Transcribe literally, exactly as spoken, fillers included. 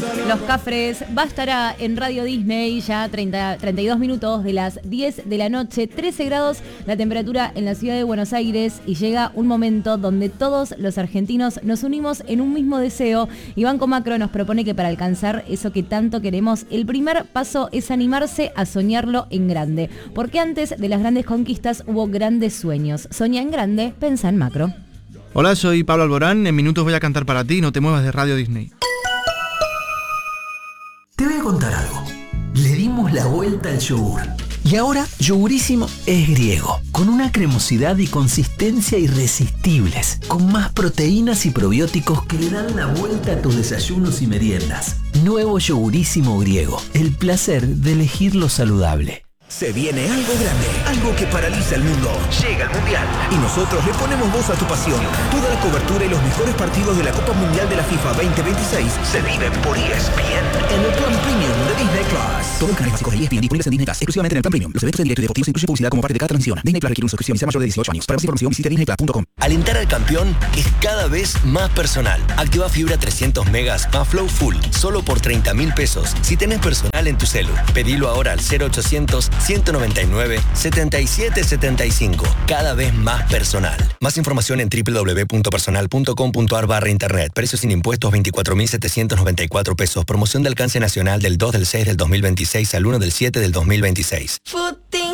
Los Cafres va a estar a, en Radio Disney ya treinta, treinta y dos minutos de las diez de la noche, trece grados la temperatura en la ciudad de Buenos Aires y llega un momento donde todos los argentinos nos unimos en un mismo deseo y Banco Macro nos propone que para alcanzar eso que tanto queremos, el primer paso es animarse a soñarlo en grande, porque antes de las grandes conquistas hubo grandes sueños. Soñá en grande, pensá en macro. Hola, soy Pablo Alborán, en minutos voy a cantar para ti, no te muevas de Radio Disney. Te voy a contar algo. Le dimos la vuelta al yogur. Y ahora, Yogurísimo es griego, con una cremosidad y consistencia irresistibles, con más proteínas y probióticos que le dan la vuelta a tus desayunos y meriendas. Nuevo Yogurísimo griego, el placer de elegir lo saludable. Se viene algo grande, algo que paraliza el mundo. Llega el Mundial y nosotros le ponemos voz a tu pasión. Toda la cobertura y los mejores partidos de la Copa Mundial de la FIFA veinte veintiséis se viven por E S P N en el plan premium de Disney Plus. Todos los canales básicos de E S P N disponibles en Disney Plus, exclusivamente en el plan premium. Los eventos en directo y deportivos incluyen publicidad como parte de cada transmisión. Disney Plus requiere una suscripción y sea mayor de dieciocho años. Para más información visite disney plus punto com. Alentar al campeón es cada vez más personal. Activa fibra trescientos megas más Flow Full, solo por treinta mil pesos. Si tenés personal en tu celu, pedilo ahora al cero ochocientos, ciento noventa y nueve, setenta y siete setenta y cinco. Cada vez más personal. Más información en doble u doble u doble u punto personal punto com punto a r barra internet. Precios sin impuestos veinticuatro mil setecientos noventa y cuatro pesos. Promoción de alcance nacional del dos del seis del dos mil veintiséis al uno del siete del dos mil veintiséis. Footing